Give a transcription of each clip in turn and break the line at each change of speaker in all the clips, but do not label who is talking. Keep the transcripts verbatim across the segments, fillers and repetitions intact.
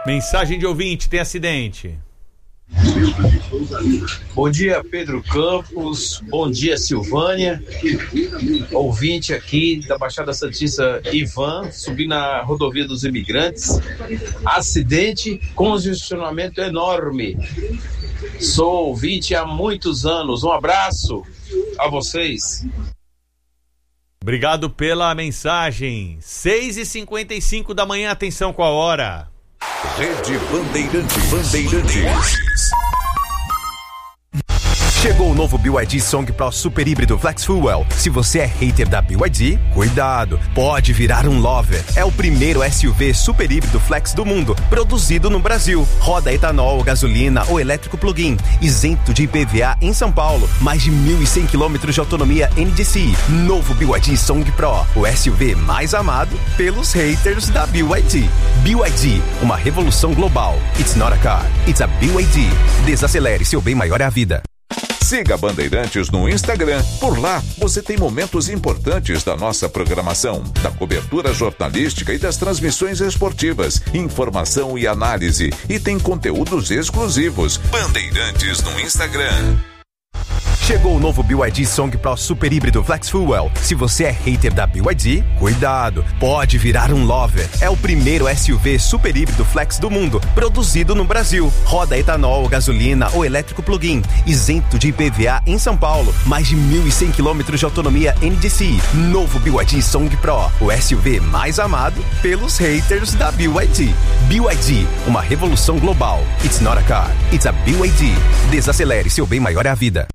Mensagem de ouvinte, tem acidente.
Bom dia, Pedro Campos. Bom dia, Silvânia. Ouvinte aqui da Baixada Santista, Ivan, subi na rodovia dos imigrantes. Acidente, congestionamento enorme. Sou ouvinte há muitos anos. Um abraço a vocês.
Obrigado pela mensagem. seis e cinquenta e cinco da manhã, atenção com a hora.
Rede Bandeirantes. Bandeirantes. Chegou o novo B Y D Song Pro Super Híbrido Flex Fuel. Se você é hater da B Y D, cuidado, pode virar um lover. É o primeiro S U V super híbrido flex do mundo, produzido no Brasil. Roda etanol, gasolina ou elétrico plug-in, isento de I P V A em São Paulo. Mais de mil e cem quilômetros de autonomia N D C I. Novo B Y D Song Pro, o S U V mais amado pelos haters da B Y D. B Y D, uma revolução global. It's not a car, it's a B Y D. Desacelere, seu bem maior é a vida.
Siga Bandeirantes no Instagram. Por lá, você tem momentos importantes da nossa programação, da cobertura jornalística e das transmissões esportivas, informação e análise. E tem conteúdos exclusivos. Bandeirantes no Instagram.
Chegou o novo B Y D Song Pro Super Híbrido Flex Fuel. Se você é hater da B Y D, cuidado, pode virar um lover. É o primeiro S U V super híbrido flex do mundo, produzido no Brasil. Roda etanol, gasolina ou elétrico plug-in, isento de I P V A em São Paulo. Mais de mil e cem quilômetros de autonomia N D C I. Novo B Y D Song Pro, o S U V mais amado pelos haters da B Y D. B Y D, uma revolução global. It's not a car, it's a B Y D. Desacelere, seu bem maior é a vida.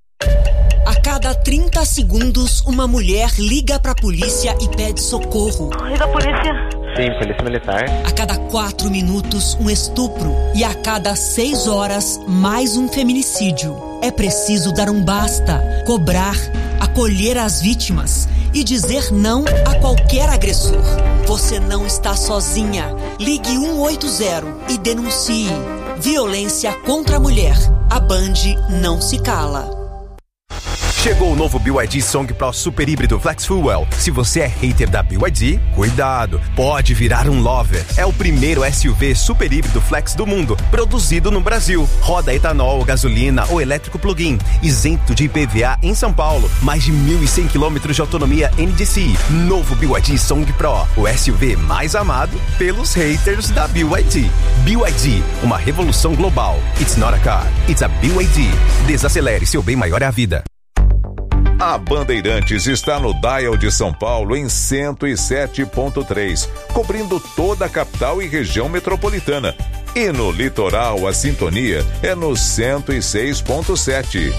A cada trinta segundos, uma mulher liga pra polícia e pede socorro.
Liga a polícia.
Sim, polícia militar.
A cada quatro minutos, um estupro. E a cada seis horas, mais um feminicídio. É preciso dar um basta, cobrar, acolher as vítimas e dizer não a qualquer agressor. Você não está sozinha. Ligue um oito zero e denuncie. Violência contra a mulher. A Band não se cala.
Chegou o novo B Y D Song Pro Super Híbrido Flex Fuel. Se você é hater da B Y D, cuidado, pode virar um lover. É o primeiro S U V super híbrido flex do mundo, produzido no Brasil. Roda etanol, gasolina ou elétrico plug-in, isento de I P V A em São Paulo. Mais de mil e cem quilômetros de autonomia N D C I. Novo B Y D Song Pro, o S U V mais amado pelos haters da B Y D. B Y D, uma revolução global. It's not a car, it's a B Y D. Desacelere, seu bem maior é a vida.
A Bandeirantes está no Dial de São Paulo em cento e sete ponto três, cobrindo toda a capital e região metropolitana. E no litoral, a sintonia é no cento e seis ponto sete.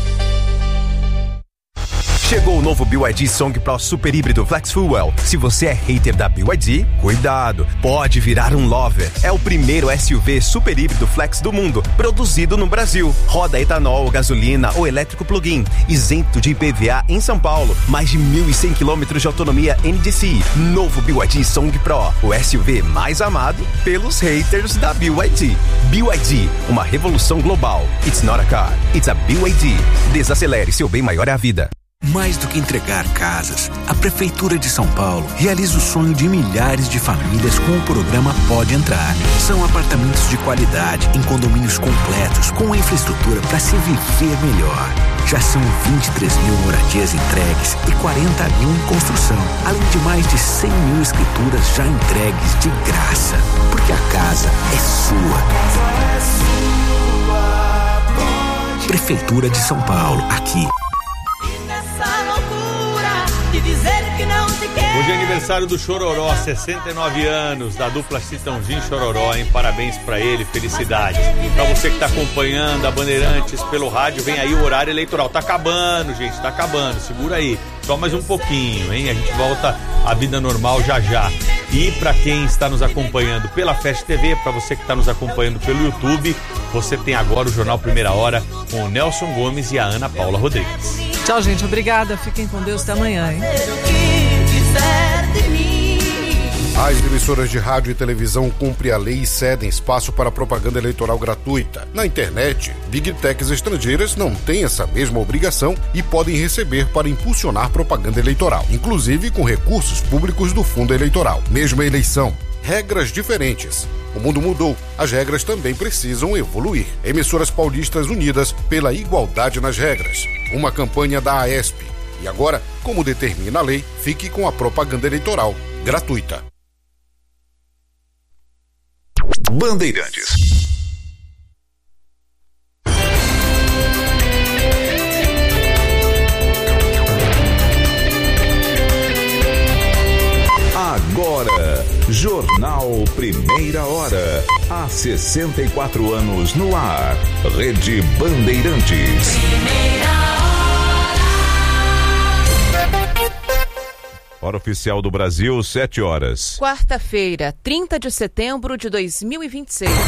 Chegou o novo B Y D Song Pro Super Híbrido Flex Fuel. Se você é hater da B Y D, cuidado, pode virar um lover. É o primeiro S U V super híbrido flex do mundo, produzido no Brasil. Roda etanol, gasolina ou elétrico plug-in, isento de I P V A em São Paulo. Mais de mil e cem quilômetros de autonomia N D C I. Novo B Y D Song Pro, o S U V mais amado pelos haters da B Y D. B Y D, uma revolução global. It's not a car, it's a B Y D. Desacelere, seu bem maior é a vida.
Mais do que entregar casas, a Prefeitura de São Paulo realiza o sonho de milhares de famílias com o programa Pode Entrar. São apartamentos de qualidade, em condomínios completos, com infraestrutura para se viver melhor. Já são vinte e três mil moradias entregues e quarenta mil em construção, além de mais de cem mil escrituras já entregues de graça. Porque a casa é sua. Prefeitura de São Paulo, aqui.
Hoje é aniversário do Chororó, sessenta e nove anos, da dupla Chitãozinho Chororó, hein? Parabéns pra ele, felicidades. Pra você que tá acompanhando a Bandeirantes pelo rádio, vem aí o horário eleitoral. Tá acabando, gente, tá acabando, segura aí. Só mais um pouquinho, hein? A gente volta à vida normal já já. E pra quem está nos acompanhando pela Fast T V, pra você que tá nos acompanhando pelo YouTube, você tem agora o Jornal Primeira Hora com o Nelson Gomes e a Ana Paula Rodrigues.
Tchau, gente. Obrigada. Fiquem com Deus. Até amanhã, hein?
As emissoras de rádio e televisão cumprem a lei e cedem espaço para propaganda eleitoral gratuita. Na internet, Big Techs estrangeiras não têm essa mesma obrigação e podem receber para impulsionar propaganda eleitoral, inclusive com recursos públicos do fundo eleitoral. Mesma eleição, regras diferentes. O mundo mudou, as regras também precisam evoluir. Emissoras Paulistas Unidas pela Igualdade nas Regras. Uma campanha da AESP. E agora, como determina a lei, fique com a propaganda eleitoral gratuita.
Bandeirantes. Agora, Jornal Primeira Hora. Há sessenta e quatro anos no ar. Rede Bandeirantes. Hora oficial do Brasil, sete horas.
Quarta-feira, trinta de setembro de dois mil e vinte e seis.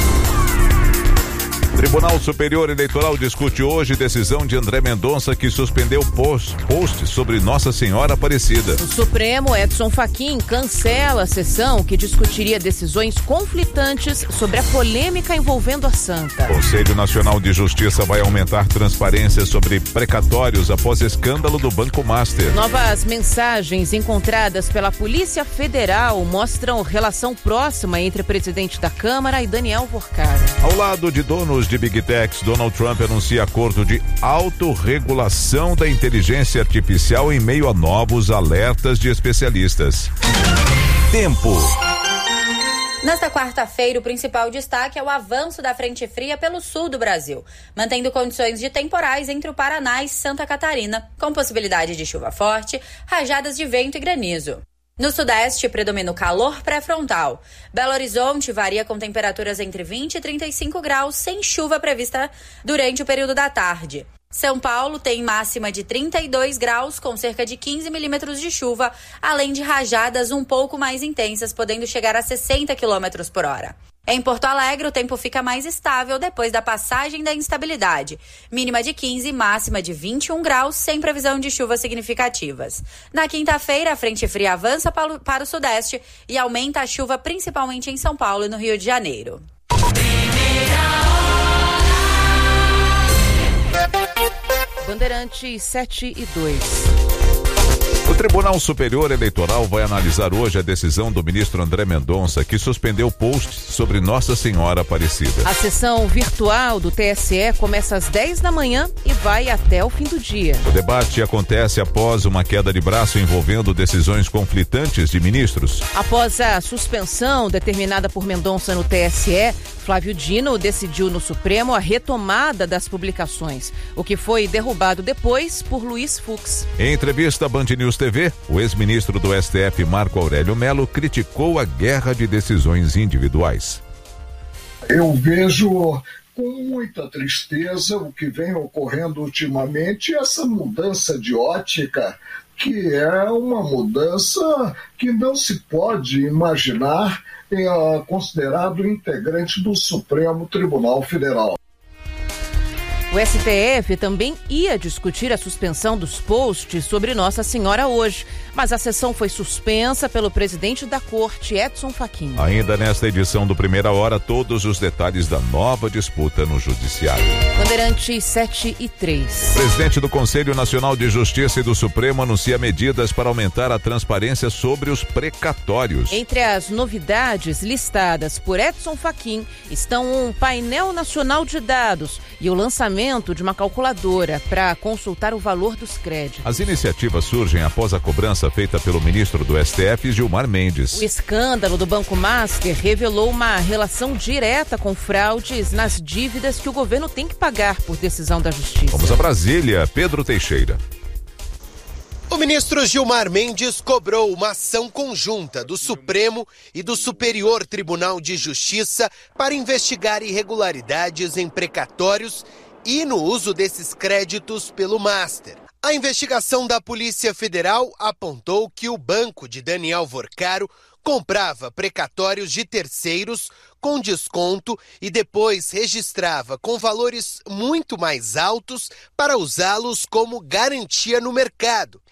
Tribunal Superior Eleitoral discute hoje decisão de André Mendonça que suspendeu post, post sobre Nossa Senhora Aparecida.
O Supremo, Edson Fachin, cancela a sessão que discutiria decisões conflitantes sobre a polêmica envolvendo a Santa.
Conselho Nacional de Justiça vai aumentar transparência sobre precatórios após escândalo do Banco Master.
Novas mensagens encontradas pela Polícia Federal mostram relação próxima entre o presidente da Câmara e Daniel Vorcaro.
Ao lado de donos de Big Techs, Donald Trump anuncia acordo de autorregulação da inteligência artificial em meio a novos alertas de especialistas. Tempo.
Nesta quarta-feira, o principal destaque é o avanço da frente fria pelo sul do Brasil, mantendo condições de temporais entre o Paraná e Santa Catarina, com possibilidade de chuva forte, rajadas de vento e granizo. No sudeste, predomina o calor pré-frontal. Belo Horizonte varia com temperaturas entre vinte e trinta e cinco graus, sem chuva prevista durante o período da tarde. São Paulo tem máxima de trinta e dois graus, com cerca de quinze milímetros de chuva, além de rajadas um pouco mais intensas, podendo chegar a sessenta quilômetros por hora. Em Porto Alegre, o tempo fica mais estável depois da passagem da instabilidade. Mínima de quinze, máxima de vinte e um graus, sem previsão de chuvas significativas. Na quinta-feira, a frente fria avança para o sudeste e aumenta a chuva principalmente em São Paulo e no Rio de Janeiro.
Bandeirantes sete e dois.
O Tribunal Superior Eleitoral vai analisar hoje a decisão do ministro André Mendonça, que suspendeu post sobre Nossa Senhora Aparecida.
A sessão virtual do T S E começa às dez da manhã e vai até o fim do dia.
O debate acontece após uma queda de braço envolvendo decisões conflitantes de ministros.
Após a suspensão determinada por Mendonça no T S E, Flávio Dino decidiu no Supremo a retomada das publicações, o que foi derrubado depois por Luiz Fux.
Em entrevista à Band News T V, o ex-ministro do S T F, Marco Aurélio Mello, criticou a guerra de decisões individuais.
Eu vejo com muita tristeza o que vem ocorrendo ultimamente, essa mudança de ótica, que é uma mudança que não se pode imaginar é considerado integrante do Supremo Tribunal Federal.
O S T F também ia discutir a suspensão dos posts sobre Nossa Senhora hoje, mas a sessão foi suspensa pelo presidente da Corte, Edson Fachin.
Ainda nesta edição do Primeira Hora, todos os detalhes da nova disputa no Judiciário.
Bandeirantes sete e três.
O presidente do Conselho Nacional de Justiça e do Supremo anuncia medidas para aumentar a transparência sobre os precatórios.
Entre as novidades listadas por Edson Fachin estão um painel nacional de dados e o lançamento de uma calculadora para consultar o valor dos créditos.
As iniciativas surgem após a cobrança feita pelo ministro do S T F, Gilmar Mendes.
O escândalo do Banco Master revelou uma relação direta com fraudes nas dívidas que o governo tem que pagar por decisão da Justiça.
Vamos a Brasília, Pedro Teixeira.
O ministro Gilmar Mendes cobrou uma ação conjunta do Supremo e do Superior Tribunal de Justiça para investigar irregularidades em precatórios e no uso desses créditos pelo Master. A investigação da Polícia Federal apontou que o banco de Daniel Vorcaro comprava precatórios de terceiros com desconto e depois registrava com valores muito mais altos para usá-los como garantia no mercado.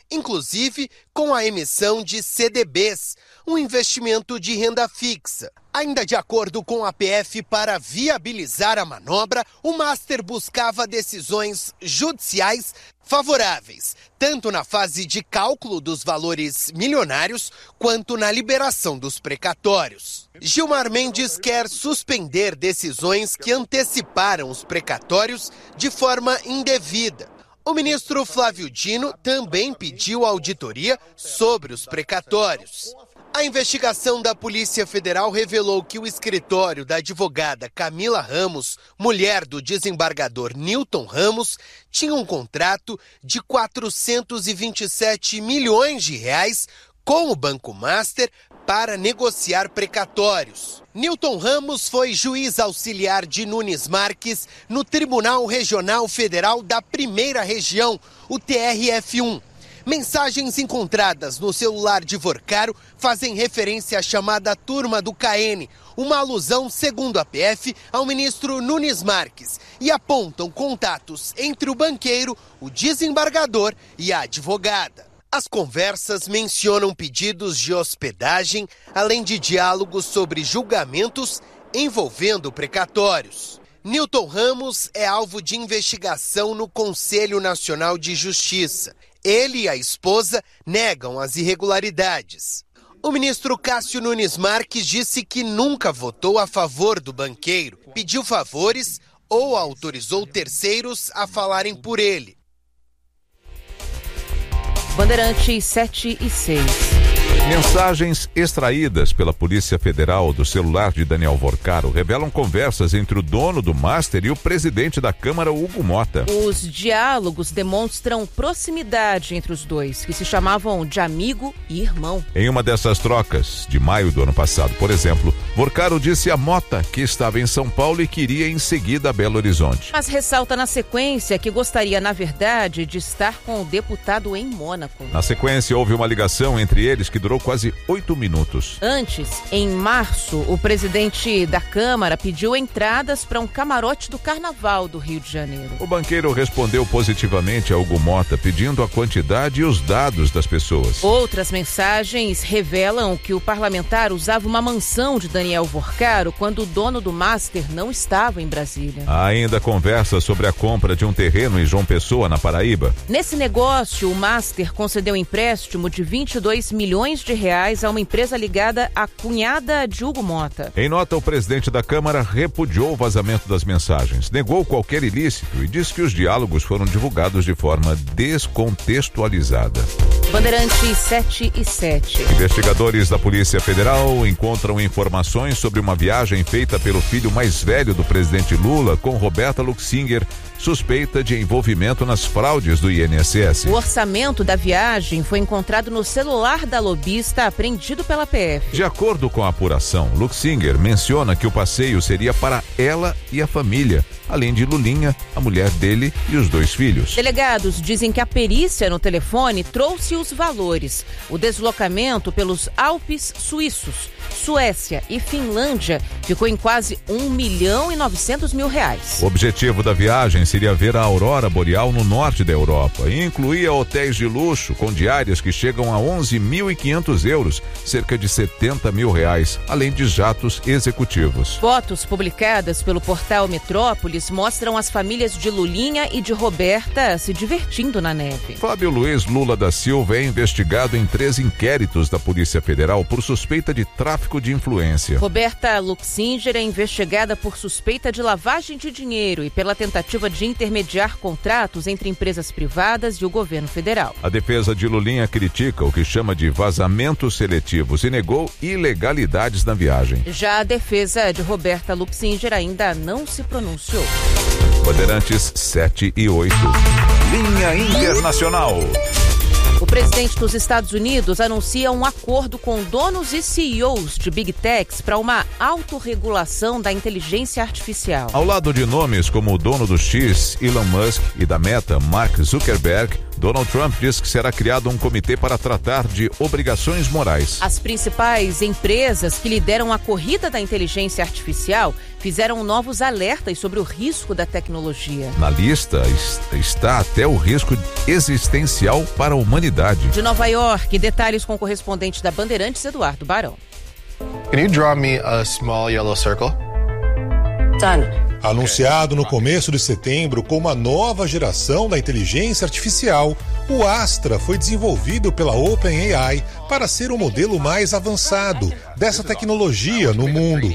inclusive com a emissão de C D Bs, um investimento de renda fixa. Ainda de acordo com a P F, para viabilizar a manobra, o Master buscava decisões judiciais favoráveis, tanto na fase de cálculo dos valores milionários, quanto na liberação dos precatórios. Gilmar Mendes quer suspender decisões que anteciparam os precatórios de forma indevida. O ministro Flávio Dino também pediu auditoria sobre os precatórios. A investigação da Polícia Federal revelou que o escritório da advogada Camila Ramos, mulher do desembargador Newton Ramos, tinha um contrato de quatrocentos e vinte e sete milhões de reais com o Banco Master para negociar precatórios. Newton Ramos foi juiz auxiliar de Nunes Marques no Tribunal Regional Federal da Primeira Região, o T R F um. Mensagens encontradas no celular de Vorcaro fazem referência à chamada Turma do K N, uma alusão, segundo a P F, ao ministro Nunes Marques, e apontam contatos entre o banqueiro, o desembargador e a advogada. As conversas mencionam pedidos de hospedagem, além de diálogos sobre julgamentos envolvendo precatórios. Newton Ramos é alvo de investigação no Conselho Nacional de Justiça. Ele e a esposa negam as irregularidades. O ministro Cássio Nunes Marques disse que nunca votou a favor do banqueiro, pediu favores ou autorizou terceiros a falarem por ele.
Bandeirantes sete e seis.
Mensagens extraídas pela Polícia Federal do celular de Daniel Vorcaro revelam conversas entre o dono do Master e o presidente da Câmara, Hugo Mota.
Os diálogos demonstram proximidade entre os dois, que se chamavam de amigo e irmão.
Em uma dessas trocas, de maio do ano passado, por exemplo, Vorcaro disse a Mota que estava em São Paulo e queria em seguida a Belo Horizonte.
Mas ressalta na sequência que gostaria, na verdade, de estar com o deputado em Mônaco.
Na sequência, houve uma ligação entre eles que durou quase oito minutos.
Antes, em março, o presidente da Câmara pediu entradas para um camarote do Carnaval do Rio de Janeiro.
O banqueiro respondeu positivamente a Hugo Mota, pedindo a quantidade e os dados das pessoas.
Outras mensagens revelam que o parlamentar usava uma mansão de Daniel Vorcaro quando o dono do Master não estava em Brasília.
Há ainda conversa sobre a compra de um terreno em João Pessoa, na Paraíba.
Nesse negócio, o Master concedeu empréstimo de vinte e dois milhões de reais a uma empresa ligada à cunhada de Hugo Mota.
Em nota, o presidente da Câmara repudiou o vazamento das mensagens, negou qualquer ilícito e disse que os diálogos foram divulgados de forma descontextualizada.
Bandeirantes sete e sete.
Investigadores da Polícia Federal encontram informações sobre uma viagem feita pelo filho mais velho do presidente Lula com Roberta Luxinger, suspeita de envolvimento nas fraudes do I N S S.
O orçamento da viagem foi encontrado no celular da lobista apreendido pela P F.
De acordo com a apuração, Luxinger menciona que o passeio seria para ela e a família, além de Lulinha, a mulher dele e os dois filhos.
Delegados dizem que a perícia no telefone trouxe os valores. O deslocamento pelos Alpes suíços, Suécia e Finlândia ficou em quase um milhão e novecentos mil reais.
O objetivo da viagem seria ver a aurora boreal no norte da Europa e incluía hotéis de luxo com diárias que chegam a onze mil e quinhentos euros, cerca de setenta mil reais, além de jatos executivos.
Fotos publicadas pelo portal Metrópolis mostram as famílias de Lulinha e de Roberta se divertindo na neve.
Fábio Luiz Lula da Silva é investigado em três inquéritos da Polícia Federal por suspeita de tráfico de influência.
Roberta Luxinger é investigada por suspeita de lavagem de dinheiro e pela tentativa de intermediar contratos entre empresas privadas e o governo federal.
A defesa de Lulinha critica o que chama de vazamentos seletivos e negou ilegalidades na viagem.
Já a defesa de Roberta Luxinger ainda não se pronunciou.
Bandeirantes sete e oito. Linha Internacional.
O presidente dos Estados Unidos anuncia um acordo com donos e C E Os de Big Techs para uma autorregulação da inteligência artificial.
Ao lado de nomes como o dono do X, Elon Musk, e da Meta, Mark Zuckerberg, Donald Trump diz que será criado um comitê para tratar de obrigações morais.
As principais empresas que lideram a corrida da inteligência artificial fizeram novos alertas sobre o risco da tecnologia.
Na lista está até o risco existencial para a humanidade.
De Nova York, detalhes com o correspondente da Bandeirantes, Eduardo Barão.
Can you draw me a small yellow circle?
Done. Anunciado no começo de setembro como a nova geração da inteligência artificial, o Astra foi desenvolvido pela OpenAI para ser o modelo mais avançado dessa tecnologia no mundo.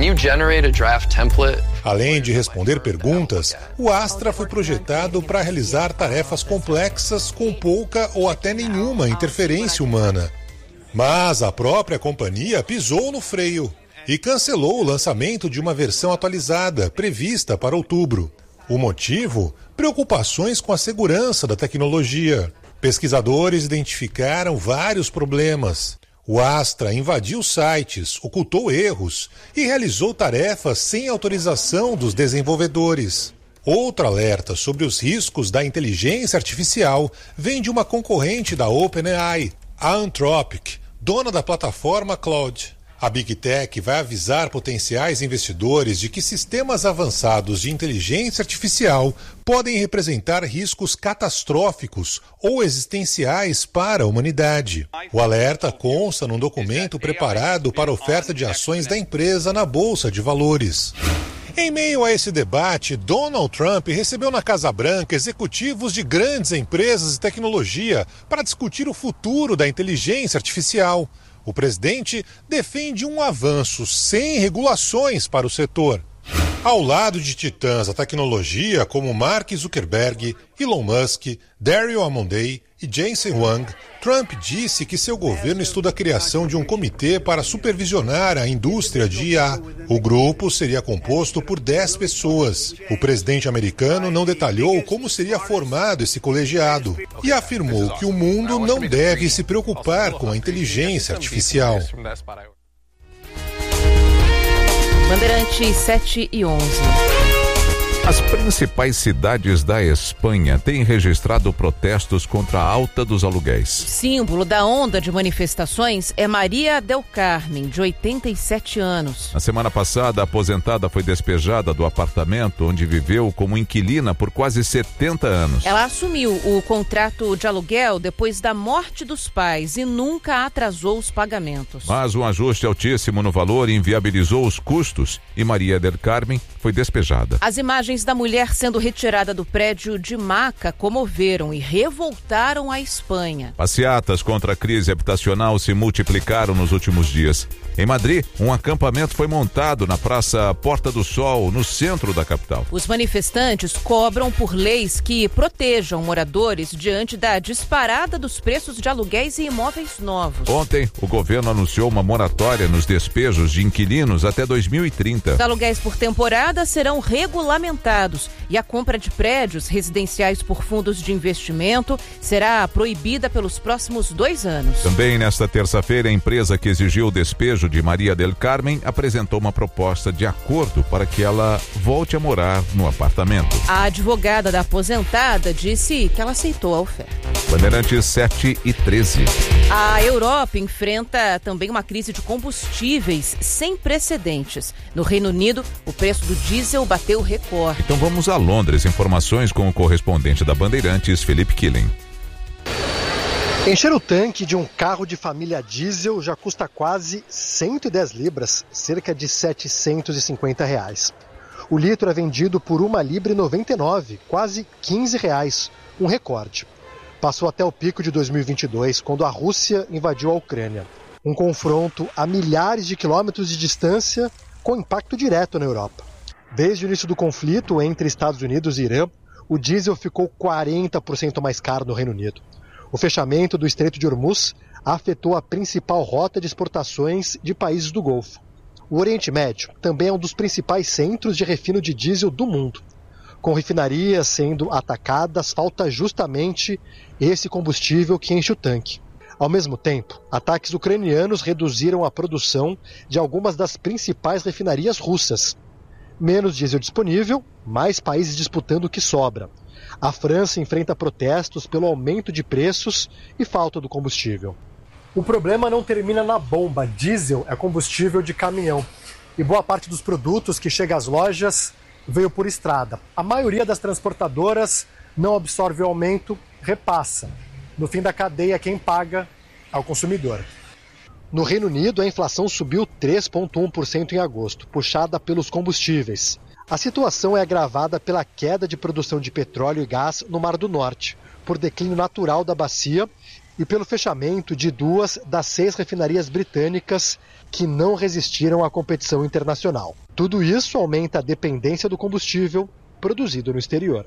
Além de responder perguntas, o Astra foi projetado para realizar tarefas complexas com pouca ou até nenhuma interferência humana. Mas a própria companhia pisou no freio e cancelou o lançamento de uma versão atualizada, prevista para outubro. O motivo? Preocupações com a segurança da tecnologia. Pesquisadores identificaram vários problemas. O Astra invadiu sites, ocultou erros e realizou tarefas sem autorização dos desenvolvedores. Outro alerta sobre os riscos da inteligência artificial vem de uma concorrente da OpenAI, a Anthropic, dona da plataforma Claude. A Big Tech vai avisar potenciais investidores de que sistemas avançados de inteligência artificial podem representar riscos catastróficos ou existenciais para a humanidade. O alerta consta num documento preparado para oferta de ações da empresa na Bolsa de Valores. Em meio a esse debate, Donald Trump recebeu na Casa Branca executivos de grandes empresas de tecnologia para discutir o futuro da inteligência artificial. O presidente defende um avanço sem regulações para o setor. Ao lado de titãs da tecnologia como Mark Zuckerberg, Elon Musk, Daryl Amodei e Jensen Huang, Trump disse que seu governo estuda a criação de um comitê para supervisionar a indústria de I A. O grupo seria composto por dez pessoas. O presidente americano não detalhou como seria formado esse colegiado e afirmou que o mundo não deve se preocupar com a inteligência artificial.
Bandeirantes sete e onze.
As principais cidades da Espanha têm registrado protestos contra a alta dos aluguéis.
O símbolo da onda de manifestações é Maria del Carmen, de oitenta e sete anos.
Na semana passada, a aposentada foi despejada do apartamento onde viveu como inquilina por quase setenta anos.
Ela assumiu o contrato de aluguel depois da morte dos pais e nunca atrasou os pagamentos.
Mas um ajuste altíssimo no valor inviabilizou os custos e Maria del Carmen foi despejada.
As imagens da mulher sendo retirada do prédio de Maca comoveram e revoltaram a Espanha.
Passeatas contra a crise habitacional se multiplicaram nos últimos dias. Em Madrid, um acampamento foi montado na Praça Porta do Sol, no centro da capital.
Os manifestantes cobram por leis que protejam moradores diante da disparada dos preços de aluguéis e imóveis novos.
Ontem, o governo anunciou uma moratória nos despejos de inquilinos até dois mil e trinta.
Os aluguéis por temporada serão regulamentados e a compra de prédios residenciais por fundos de investimento será proibida pelos próximos dois anos.
Também nesta terça-feira, a empresa que exigiu o despejo de Maria del Carmen apresentou uma proposta de acordo para que ela volte a morar no apartamento.
A advogada da aposentada disse que ela aceitou a oferta.
Bandeirantes sete e treze.
A Europa enfrenta também uma crise de combustíveis sem precedentes. No Reino Unido, o preço do diesel bateu recorde.
Então vamos a Londres. Informações com o correspondente da Bandeirantes, Felipe Killing.
Encher o tanque de um carro de família diesel já custa quase cento e dez libras, cerca de setecentos e cinquenta reais. O litro é vendido por uma libra e noventa e nove, quase quinze reais, um recorde. Passou até o pico de dois mil e vinte e dois, quando a Rússia invadiu a Ucrânia. Um confronto a milhares de quilômetros de distância, com impacto direto na Europa. Desde o início do conflito entre Estados Unidos e Irã, o diesel ficou quarenta por cento mais caro no Reino Unido. O fechamento do Estreito de Hormuz afetou a principal rota de exportações de países do Golfo. O Oriente Médio também é um dos principais centros de refino de diesel do mundo. Com refinarias sendo atacadas, falta justamente esse combustível que enche o tanque. Ao mesmo tempo, ataques ucranianos reduziram a produção de algumas das principais refinarias russas. Menos diesel disponível, mais países disputando o que sobra. A França enfrenta protestos pelo aumento de preços e falta do combustível. O problema não termina na bomba. Diesel é combustível de caminhão. E boa parte dos produtos que chega às lojas veio por estrada. A maioria das transportadoras não absorve o aumento, repassa. No fim da cadeia, quem paga é o consumidor. No Reino Unido, a inflação subiu três vírgula um por cento em agosto, puxada pelos combustíveis. A situação é agravada pela queda de produção de petróleo e gás no Mar do Norte, por declínio natural da bacia e pelo fechamento de duas das seis refinarias britânicas que não resistiram à competição internacional. Tudo isso aumenta a dependência do combustível produzido no exterior.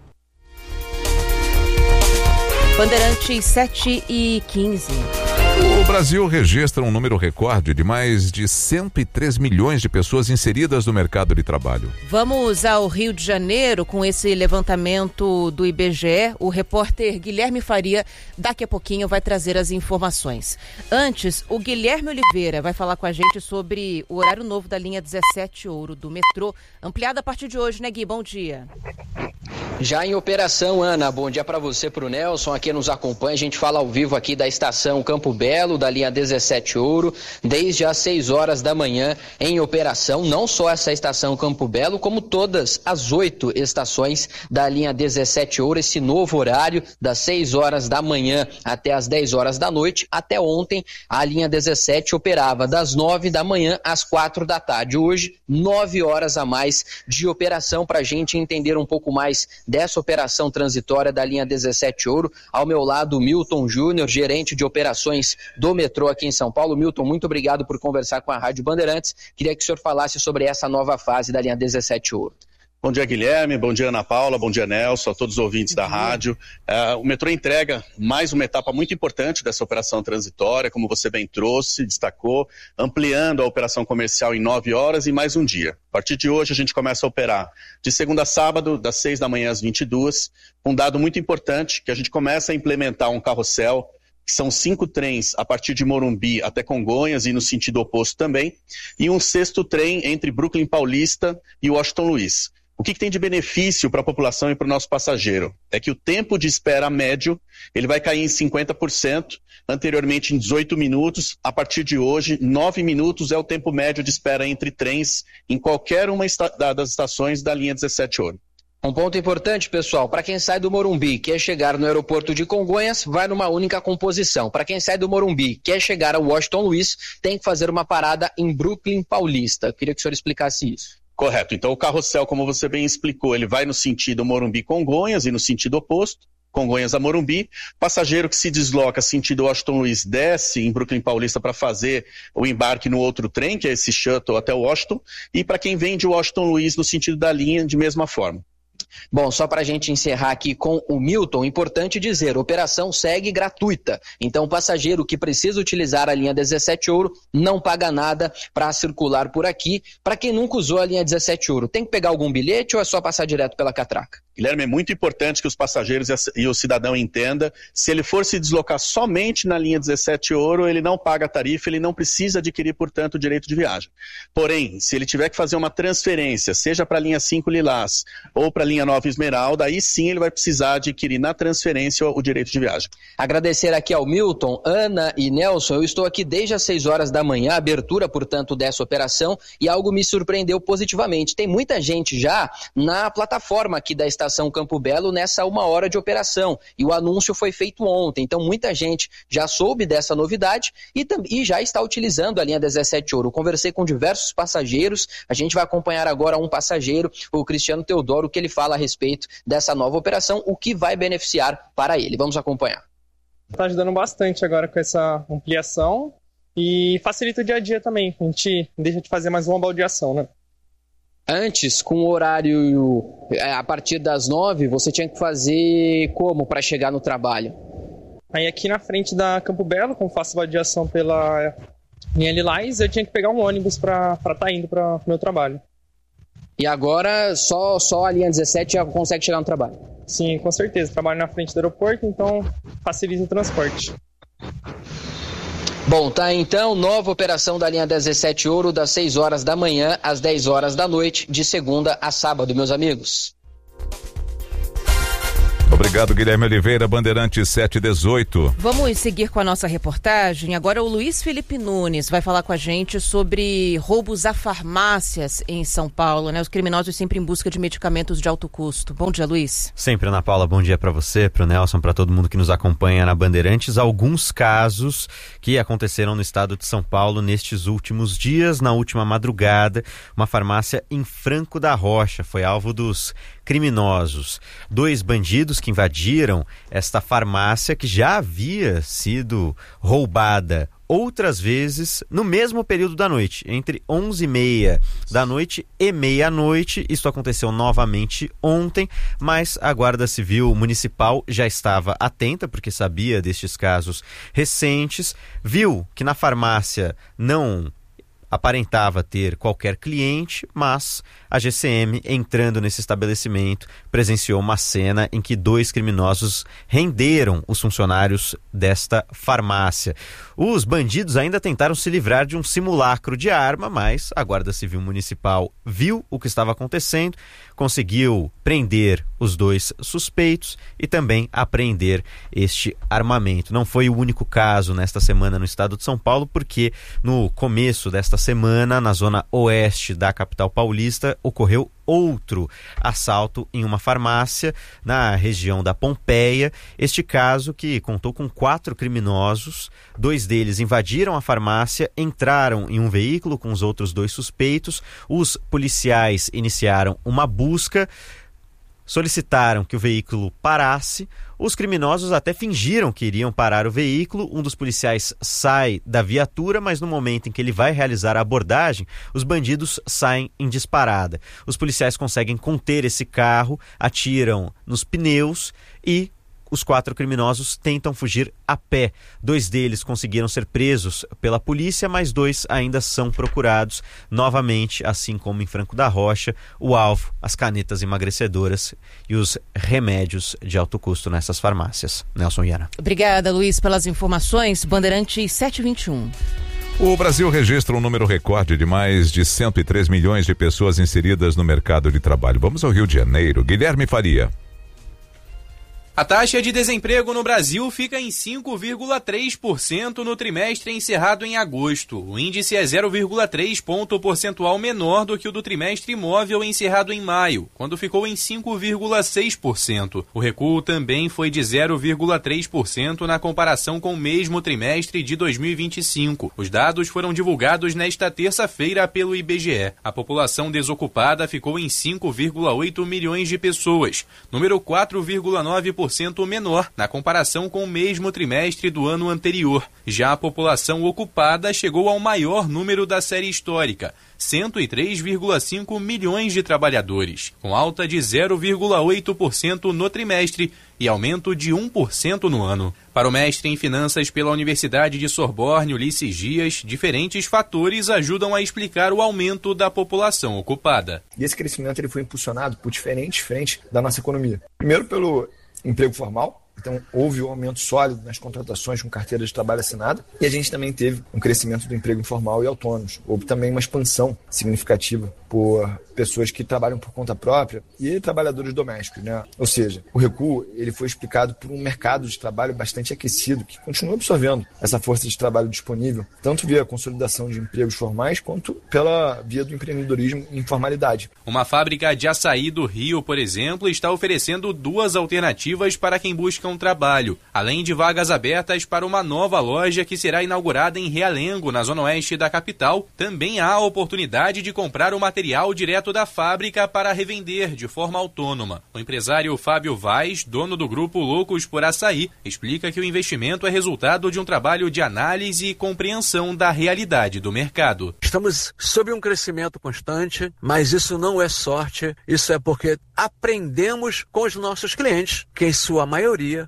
Bandeirantes sete e quinze.
O Brasil registra um número recorde de mais de cento e três milhões de pessoas inseridas no mercado de trabalho.
Vamos ao Rio de Janeiro com esse levantamento do I B G E. O repórter Guilherme Faria, daqui a pouquinho, vai trazer as informações. Antes, o Guilherme Oliveira vai falar com a gente sobre o horário novo da linha dezessete Ouro do metrô, ampliado a partir de hoje, né, Gui? Bom dia.
Já em operação, Ana, bom dia para você, para o Nelson, aqui nos acompanha. A gente fala ao vivo aqui da estação Campo Belo, da linha dezessete Ouro, desde as seis horas da manhã em operação. Não só essa estação Campo Belo, como todas as oito estações da linha dezessete Ouro, esse novo horário das seis horas da manhã até as dez horas da noite. Até ontem, a linha dezessete operava das nove da manhã às quatro da tarde. Hoje, nove horas a mais de operação, para a gente entender um pouco mais dessa operação transitória da linha dezessete Ouro. Ao meu lado, Milton Júnior, gerente de operações do metrô aqui em São Paulo. Milton, muito obrigado por conversar com a Rádio Bandeirantes. Queria que o senhor falasse sobre essa nova fase da linha dezessete Ouro.
Bom dia, Guilherme, bom dia, Ana Paula, bom dia, Nelson, a todos os ouvintes da rádio. Uh, o metrô entrega mais uma etapa muito importante dessa operação transitória, como você bem trouxe, destacou, ampliando a operação comercial em nove horas e mais um dia. A partir de hoje a gente começa a operar de segunda a sábado, das seis da manhã às vinte e duas, um dado muito importante, que a gente começa a implementar um carrossel, que são cinco trens a partir de Morumbi até Congonhas e no sentido oposto também, e um sexto trem entre Brooklyn Paulista e Washington Luiz. O que, que tem de benefício para a população e para o nosso passageiro? É que o tempo de espera médio ele vai cair em cinquenta por cento, anteriormente em dezoito minutos. A partir de hoje, nove minutos é o tempo médio de espera entre trens em qualquer uma das estações da linha dezessete Ouro.
Um ponto importante, pessoal, para quem sai do Morumbi, quer chegar no aeroporto de Congonhas, vai numa única composição. Para quem sai do Morumbi, quer chegar ao Washington Luiz, tem que fazer uma parada em Brooklyn Paulista. Eu queria que o senhor explicasse isso.
Correto. Então o carrossel, como você bem explicou, ele vai no sentido Morumbi-Congonhas e no sentido oposto, Congonhas a Morumbi. Passageiro que se desloca sentido Washington Luiz desce em Brooklyn Paulista para fazer o embarque no outro trem, que é esse shuttle até Washington. E para quem vem de Washington Luiz no sentido da linha, de mesma forma.
Bom, só para a gente encerrar aqui com o Milton, importante dizer, operação segue gratuita. Então, o passageiro que precisa utilizar a linha dezessete Ouro não paga nada para circular por aqui. Para quem nunca usou a linha dezessete Ouro, tem que pegar algum bilhete ou é só passar direto pela catraca?
Guilherme, é muito importante que os passageiros e o cidadão entenda, se ele for se deslocar somente na linha dezessete Ouro, ele não paga a tarifa, ele não precisa adquirir, portanto, o direito de viagem. Porém, se ele tiver que fazer uma transferência, seja para a linha cinco Lilás ou para a linha nove Esmeralda, aí sim ele vai precisar adquirir na transferência o direito de viagem.
Agradecer aqui ao Milton, Ana e Nelson. Eu estou aqui desde as seis horas da manhã, abertura, portanto, dessa operação, e algo me surpreendeu positivamente. Tem muita gente já na plataforma aqui da estação Estação Campo Belo nessa uma hora de operação, e o anúncio foi feito ontem, então muita gente já soube dessa novidade e, e já está utilizando a linha dezessete Ouro. Conversei com diversos passageiros, a gente vai acompanhar agora um passageiro, o Cristiano Teodoro, que ele fala a respeito dessa nova operação, o que vai beneficiar para ele. Vamos acompanhar.
Está ajudando bastante agora com essa ampliação e facilita o dia a dia também, a gente deixa de fazer mais uma baldeação, né?
Antes, com o horário a partir das nove, você tinha que fazer como para chegar no trabalho?
Aí aqui na frente da Campo Belo, como faço vadiação pela linha Lilás, eu tinha que pegar um ônibus para estar tá indo para o meu trabalho.
E agora só, só a linha dezessete já consegue chegar no trabalho?
Sim, com certeza. Trabalho na frente do aeroporto, então facilita o transporte.
Bom, tá então, nova operação da linha dezessete Ouro, das seis horas da manhã às dez horas da noite, de segunda a sábado, meus amigos.
Obrigado, Guilherme Oliveira, Bandeirantes sete e dezoito.
Vamos seguir com a nossa reportagem. Agora o Luiz Felipe Nunes vai falar com a gente sobre roubos a farmácias em São Paulo, né? Os criminosos sempre em busca de medicamentos de alto custo. Bom dia, Luiz.
Sempre, Ana Paula. Bom dia para você, para o Nelson, para todo mundo que nos acompanha na Bandeirantes. Alguns casos que aconteceram no estado de São Paulo nestes últimos dias. Na última madrugada, uma farmácia em Franco da Rocha foi alvo dos criminosos. Dois bandidos que invadiram esta farmácia, que já havia sido roubada outras vezes no mesmo período da noite, entre onze e meia da noite e meia-noite. Isso aconteceu novamente ontem, mas a Guarda Civil Municipal já estava atenta, porque sabia destes casos recentes, viu que na farmácia não aparentava ter qualquer cliente, mas a G C M, entrando nesse estabelecimento, presenciou uma cena em que dois criminosos renderam os funcionários desta farmácia. Os bandidos ainda tentaram se livrar de um simulacro de arma, mas a Guarda Civil Municipal viu o que estava acontecendo, conseguiu prender os dois suspeitos e também apreender este armamento. Não foi o único caso nesta semana no estado de São Paulo, porque no começo desta semana, na zona oeste da capital paulista, ocorreu outro assalto em uma farmácia na região da Pompeia. Este caso que contou com quatro criminosos, dois deles invadiram a farmácia, entraram em um veículo com os outros dois suspeitos. Os policiais iniciaram uma busca, solicitaram que o veículo parasse. Os criminosos até fingiram que iriam parar o veículo. Um dos policiais sai da viatura, mas no momento em que ele vai realizar a abordagem, os bandidos saem em disparada. Os policiais conseguem conter esse carro, atiram nos pneus e os quatro criminosos tentam fugir a pé. Dois deles conseguiram ser presos pela polícia, mas dois ainda são procurados. Novamente, assim como em Franco da Rocha, o alvo, as canetas emagrecedoras e os remédios de alto custo nessas farmácias. Nelson Iana.
Obrigada, Luiz, pelas informações. Bandeirantes sete e vinte e um.
O Brasil registra um número recorde de mais de cento e três milhões de pessoas inseridas no mercado de trabalho. Vamos ao Rio de Janeiro. Guilherme Faria.
A taxa de desemprego no Brasil fica em cinco vírgula três por cento no trimestre encerrado em agosto. O índice é zero vírgula três ponto percentual menor do que o do trimestre móvel encerrado em maio, quando ficou em cinco vírgula seis por cento. O recuo também foi de zero vírgula três por cento na comparação com o mesmo trimestre de dois mil e vinte e cinco. Os dados foram divulgados nesta terça-feira pelo I B G E. A população desocupada ficou em cinco vírgula oito milhões de pessoas, número quatro vírgula nove por cento menor na comparação com o mesmo trimestre do ano anterior. Já a população ocupada chegou ao maior número da série histórica, cento e três vírgula cinco milhões de trabalhadores, com alta de zero vírgula oito por cento no trimestre e aumento de um por cento no ano. Para o mestre em finanças pela Universidade de Sorbonne, Ulisses Dias, diferentes fatores ajudam a explicar o aumento da população ocupada.
E esse crescimento ele foi impulsionado por diferentes frentes da nossa economia. Primeiro pelo emprego formal. Então, houve um aumento sólido nas contratações com carteira de trabalho assinada e a gente também teve um crescimento do emprego informal e autônomos. Houve também uma expansão significativa por pessoas que trabalham por conta própria e trabalhadores domésticos, né? Ou seja, o recuo ele foi explicado por um mercado de trabalho bastante aquecido que continua absorvendo essa força de trabalho disponível, tanto via consolidação de empregos formais quanto pela via do empreendedorismo e informalidade.
Uma fábrica de açaí do Rio, por exemplo, está oferecendo duas alternativas para quem busca um trabalho, além de vagas abertas para uma nova loja que será inaugurada em Realengo, na zona oeste da capital. Também há a oportunidade de comprar o material direto da fábrica para revender de forma autônoma. O empresário Fábio Vaz, dono do grupo Loucos por Açaí, explica que o investimento é resultado de um trabalho de análise e compreensão da realidade do mercado.
Estamos sob um crescimento constante, mas isso não é sorte, isso é porque aprendemos com os nossos clientes, que em sua maioria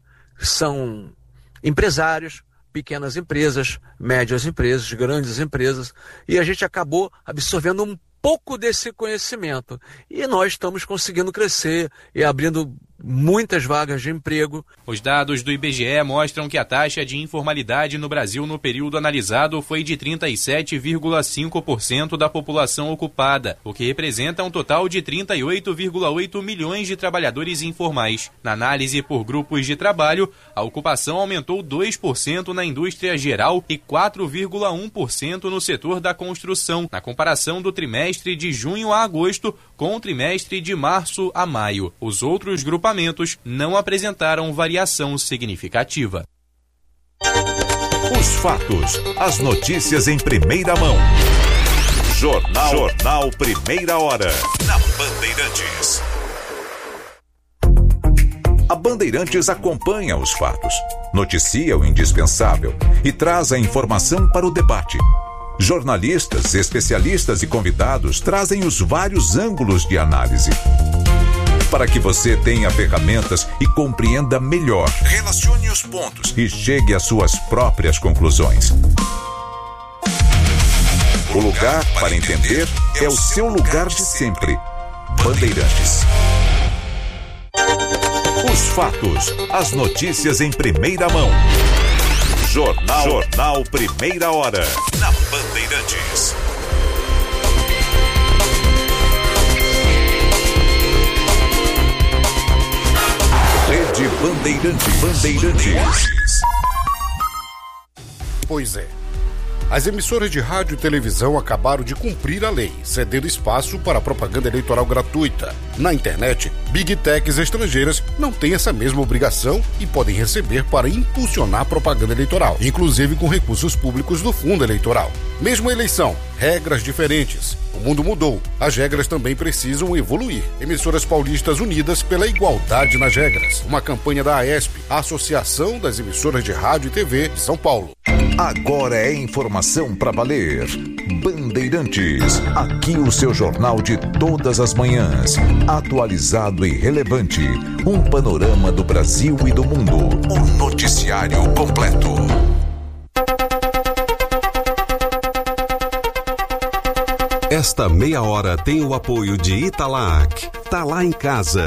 são empresários, pequenas empresas, médias empresas, grandes empresas, e a gente acabou absorvendo um pouco desse conhecimento. E nós estamos conseguindo crescer e abrindo muitas vagas de emprego.
Os dados do I B G E mostram que a taxa de informalidade no Brasil no período analisado foi de trinta e sete vírgula cinco por cento da população ocupada, o que representa um total de trinta e oito vírgula oito milhões de trabalhadores informais. Na análise por grupos de trabalho, a ocupação aumentou dois por cento na indústria geral e quatro vírgula um por cento no setor da construção, na comparação do trimestre de junho a agosto com o trimestre de março a maio. Os outros grupamentos não apresentaram variação significativa.
Os fatos, as notícias em primeira mão. Jornal, Jornal Primeira Hora, na Bandeirantes. A Bandeirantes acompanha os fatos, noticia o indispensável e traz a informação para o debate. Jornalistas, especialistas e convidados trazem os vários ângulos de análise, para que você tenha ferramentas e compreenda melhor. Relacione os pontos e chegue às suas próprias conclusões. O lugar para entender é o seu lugar de sempre. Bandeirantes. Os fatos, as notícias em primeira mão. Jornal, Jornal Primeira Hora, na Bandeirantes. Rede Bandeirantes. Bandeirantes.
Pois é. As emissoras de rádio e televisão acabaram de cumprir a lei, cedendo espaço para propaganda eleitoral gratuita. Na internet, Big Techs estrangeiras não têm essa mesma obrigação e podem receber para impulsionar propaganda eleitoral, inclusive com recursos públicos do fundo eleitoral. Mesma eleição, regras diferentes. O mundo mudou, as regras também precisam evoluir. Emissoras paulistas unidas pela igualdade nas regras. Uma campanha da AESP, a Associação das Emissoras de Rádio e T V de São Paulo.
Agora é informação para valer. Bandeirantes, aqui o seu jornal de todas as manhãs, atualizado e relevante. Um panorama do Brasil e do mundo. O noticiário completo.
Esta meia hora tem o apoio de Italac. Tá lá em casa.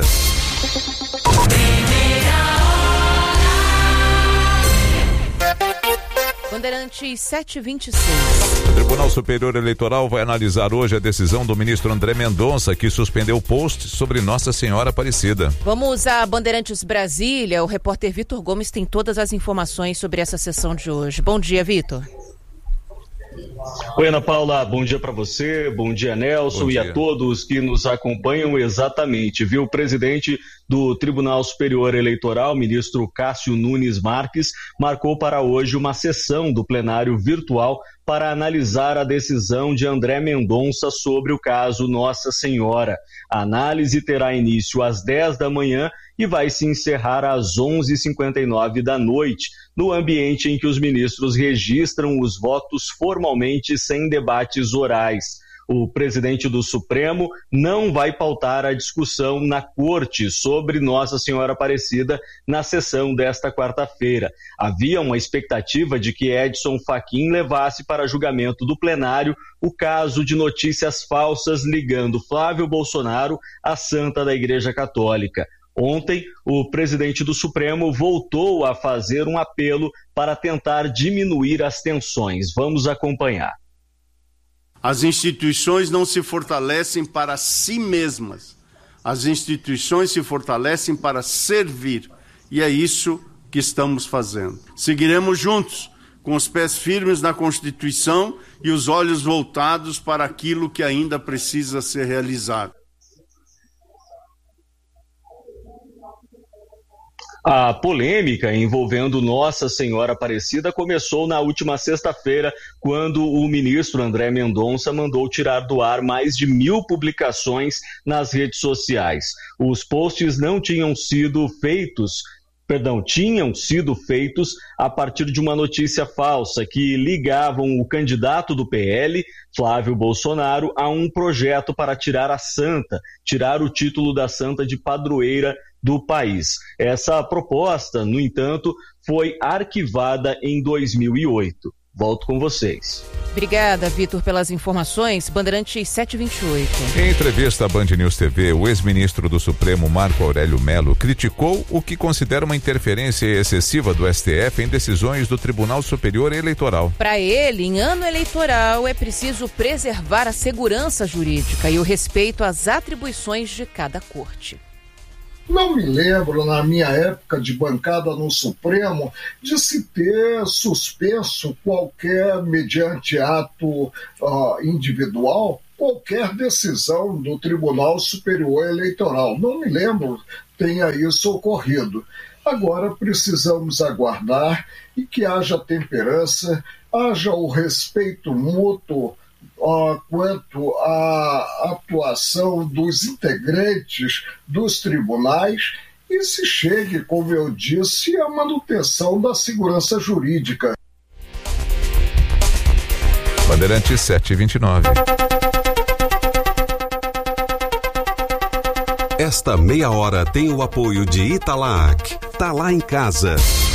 Bandeirantes sete e vinte e seis.
O Tribunal Superior Eleitoral vai analisar hoje a decisão do ministro André Mendonça, que suspendeu o post sobre Nossa Senhora Aparecida.
Vamos a Bandeirantes Brasília. O repórter Vitor Gomes tem todas as informações sobre essa sessão de hoje. Bom dia, Vitor.
Oi, Ana Paula, bom dia para você, bom dia, Nelson, bom dia. E a todos que nos acompanham. Exatamente, viu? O presidente do Tribunal Superior Eleitoral, ministro Cássio Nunes Marques, marcou para hoje uma sessão do plenário virtual para analisar a decisão de André Mendonça sobre o caso Nossa Senhora. A análise terá início às dez da manhã e vai se encerrar às onze e cinquenta e nove da noite, no ambiente em que os ministros registram os votos formalmente sem debates orais. O presidente do Supremo não vai pautar a discussão na corte sobre Nossa Senhora Aparecida na sessão desta quarta-feira. Havia uma expectativa de que Edson Fachin levasse para julgamento do plenário o caso de notícias falsas ligando Flávio Bolsonaro à Santa da Igreja Católica. Ontem, o presidente do Supremo voltou a fazer um apelo para tentar diminuir as tensões. Vamos acompanhar.
As instituições não se fortalecem para si mesmas. As instituições se fortalecem para servir. E é isso que estamos fazendo. Seguiremos juntos, com os pés firmes na Constituição e os olhos voltados para aquilo que ainda precisa ser realizado.
A polêmica envolvendo Nossa Senhora Aparecida começou na última sexta-feira, quando o ministro André Mendonça mandou tirar do ar mais de mil publicações nas redes sociais. Os posts não tinham sido feitos, perdão, tinham sido feitos a partir de uma notícia falsa que ligavam o candidato do P L, Flávio Bolsonaro, a um projeto para tirar a santa, tirar o título da santa de padroeira do país. Essa proposta, no entanto, foi arquivada em dois mil e oito. Volto com vocês.
Obrigada, Vitor, pelas informações. Bandeirantes sete e vinte e oito.
Em entrevista à Band News T V, o ex-ministro do Supremo, Marco Aurélio Melo, criticou o que considera uma interferência excessiva do S T F em decisões do Tribunal Superior Eleitoral.
Para ele, em ano eleitoral, é preciso preservar a segurança jurídica e o respeito às atribuições de cada corte.
Não me lembro, na minha época de bancada no Supremo, de se ter suspenso qualquer, mediante ato uh, individual, qualquer decisão do Tribunal Superior Eleitoral. Não me lembro tenha isso ocorrido. Agora precisamos aguardar e que haja temperança, haja o respeito mútuo Uh, quanto à atuação dos integrantes dos tribunais e se chegue, como eu disse, à manutenção da segurança jurídica.
Bandeirantes sete e vinte e nove.
Esta meia hora tem o apoio de Italac. Tá lá em casa.